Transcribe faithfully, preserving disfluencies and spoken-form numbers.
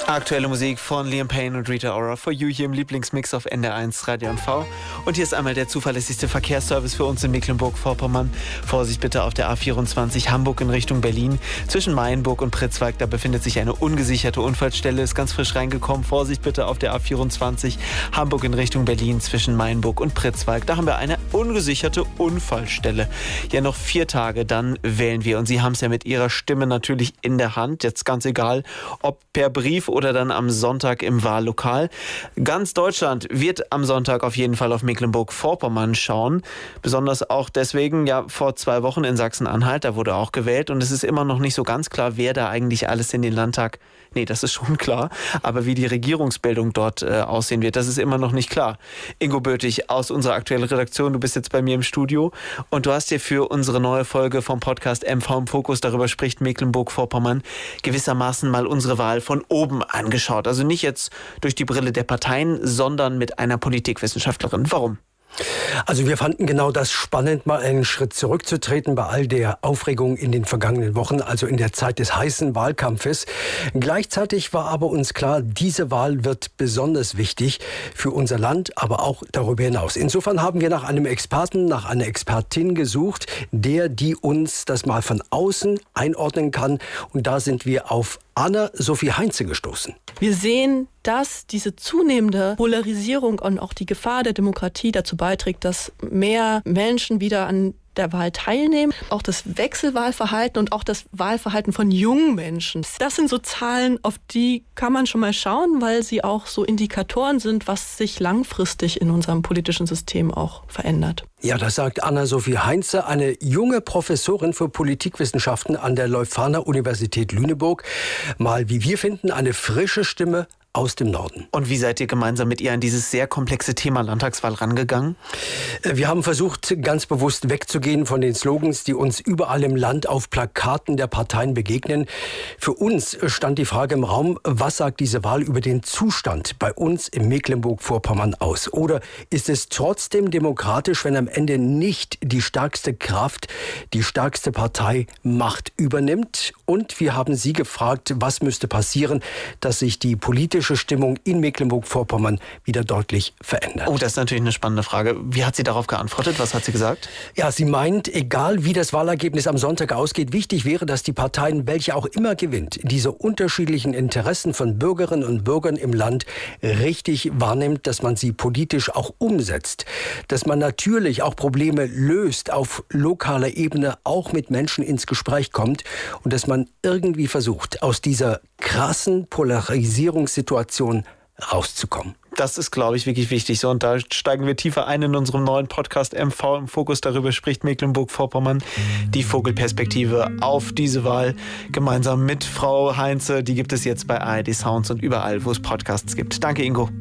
Aktuelle Musik von Liam Payne und Rita Ora for You hier im Lieblingsmix auf N D R eins Radio M V. Und hier ist einmal der zuverlässigste Verkehrsservice für uns in Mecklenburg-Vorpommern. Vorsicht bitte auf der A vierundzwanzig Hamburg in Richtung Berlin. Zwischen Mayenburg und Pritzwalk, da befindet sich eine ungesicherte Unfallstelle, ist ganz frisch reingekommen. Vorsicht bitte auf der A vierundzwanzig Hamburg in Richtung Berlin zwischen Mayenburg und Pritzwalk. Da haben wir eine ungesicherte Unfallstelle. Ja, noch vier Tage, dann wählen wir. Und Sie haben es ja mit Ihrer Stimme natürlich in der Hand. Jetzt ganz egal, ob per Brief oder dann am Sonntag im Wahllokal. Ganz Deutschland wird am Sonntag auf jeden Fall auf Mecklenburg-Vorpommern schauen. Besonders auch deswegen, ja, vor zwei Wochen in Sachsen-Anhalt, da wurde auch gewählt und es ist immer noch nicht so ganz klar, wer da eigentlich alles in den Landtag, nee, das ist schon klar, aber wie die Regierungsbildung dort äh, aussehen wird, das ist immer noch nicht klar. Ingo Böthig aus unserer aktuellen Redaktion, du bist jetzt bei mir im Studio und du hast dir für unsere neue Folge vom Podcast M V im Fokus, darüber spricht Mecklenburg-Vorpommern, gewissermaßen mal unsere Wahl von oben angeschaut. Also nicht jetzt durch die Brille der Parteien, sondern mit einer Politikwissenschaftlerin. Warum? Also wir fanden genau das spannend, mal einen Schritt zurückzutreten bei all der Aufregung in den vergangenen Wochen, also in der Zeit des heißen Wahlkampfes. Gleichzeitig war aber uns klar, diese Wahl wird besonders wichtig für unser Land, aber auch darüber hinaus. Insofern haben wir nach einem Experten, nach einer Expertin gesucht, der, die uns das mal von außen einordnen kann. Und da sind wir auf Anna-Sophie Heinze gestoßen. Wir sehen, dass diese zunehmende Polarisierung und auch die Gefahr der Demokratie dazu beiträgt, dass mehr Menschen wieder an der Wahl teilnehmen. Auch das Wechselwahlverhalten und auch das Wahlverhalten von jungen Menschen. Das sind so Zahlen, auf die kann man schon mal schauen, weil sie auch so Indikatoren sind, was sich langfristig in unserem politischen System auch verändert. Ja, das sagt Anna-Sophie Heinze, eine junge Professorin für Politikwissenschaften an der Leuphana Universität Lüneburg. Mal, wie wir finden, eine frische Stimme aus dem Norden. Und wie seid ihr gemeinsam mit ihr an dieses sehr komplexe Thema Landtagswahl rangegangen? Wir haben versucht, ganz bewusst wegzugehen von den Slogans, die uns überall im Land auf Plakaten der Parteien begegnen. Für uns stand die Frage im Raum, was sagt diese Wahl über den Zustand bei uns in Mecklenburg-Vorpommern aus? Oder ist es trotzdem demokratisch, wenn am Ende nicht die stärkste Kraft, die stärkste Partei Macht übernimmt? Und wir haben sie gefragt, was müsste passieren, dass sich die politische Stimmung in Mecklenburg-Vorpommern wieder deutlich verändert. Oh, das ist natürlich eine spannende Frage. Wie hat sie darauf geantwortet? Was hat sie gesagt? Ja, sie meint, egal wie das Wahlergebnis am Sonntag ausgeht, wichtig wäre, dass die Parteien, welche auch immer gewinnt, diese unterschiedlichen Interessen von Bürgerinnen und Bürgern im Land richtig wahrnimmt, dass man sie politisch auch umsetzt, dass man natürlich auch Probleme löst auf lokaler Ebene, auch mit Menschen ins Gespräch kommt und dass man irgendwie versucht, aus dieser krassen Polarisierungssituation rauszukommen. Das ist, glaube ich, wirklich wichtig. So, und da steigen wir tiefer ein in unserem neuen Podcast M V im Fokus. Darüber spricht Mecklenburg-Vorpommern, die Vogelperspektive auf diese Wahl. Gemeinsam mit Frau Heinze, die gibt es jetzt bei A R D Sounds und überall, wo es Podcasts gibt. Danke, Ingo.